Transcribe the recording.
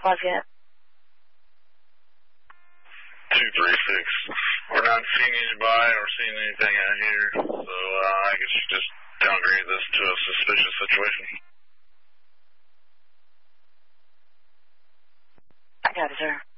Lafayette. 236. We're not seeing anybody or seeing anything out here, so I guess you just downgrade this to a suspicious situation. I got it, sir.